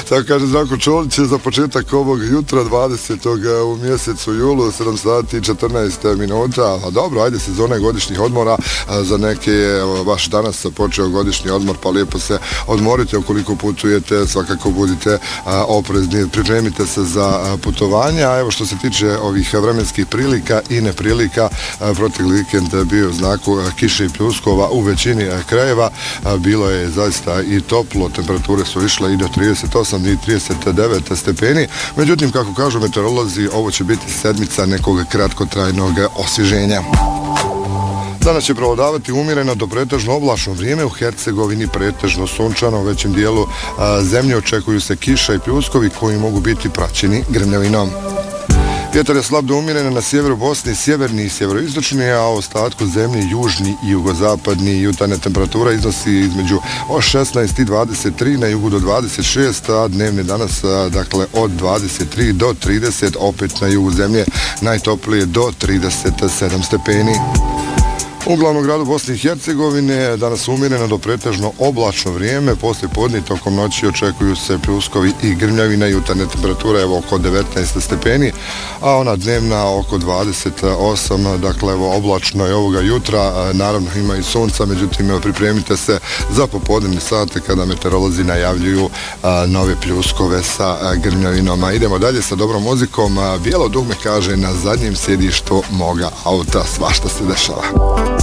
Tako kaže Zdravko Čolić za početak ovog jutra 20. u mjesecu julu 7 sati i 14 minuta. A dobro, ajde, sezone godišnjih odmora. Za neke je baš danas počeo godišnji odmor, pa lijepo se odmorite ukoliko putujete, svakako budite oprezni, pripremite se za putovanja. A evo što se tiče ovih vremenskih prilika i neprilika, protekli vikend bio je u znaku kiše i pljuskova u većini krajeva. Bilo je zaista i toplo, temperature su išle i do 38 i 39 stepeni. Međutim, kako kažu meteorolozi, ovo će biti sedmica nekog kratkotrajnog osvježenja. Danas će preovladavati umjereno do pretežno oblačno vrijeme, u Hercegovini pretežno sunčano, u većem dijelu zemlje očekuju se kiša i pljuskovi koji mogu biti praćeni grmljavinom. Vjetar je slab do umjerena na sjeveru Bosne, sjeverni i sjeveroistočni, a u ostatku zemlje južni i jugozapadni. Jutarnja temperatura iznosi između od 16 i 23, na jugu do 26, a dnevni danas dakle od 23 do 30, opet na jugu zemlje najtoplije do 37 stepeni. U glavnom gradu Bosne i Hercegovine danas umjereno do pretežno oblačno vrijeme, poslije podne tokom noći očekuju se pljuskovi i grmljavina, jutarnja temperatura je oko 19 stepeni, a ona dnevna oko 28, dakle evo oblačno je ovoga jutra, naravno ima i sunca, međutim pripremite se za popodnevne sate kada meteorolozi najavljuju nove pljuskove sa grmljavinom. A idemo dalje sa dobrom muzikom. Bijelo dugme kaže na zadnjem sjedištu moga auta svašta se dešava.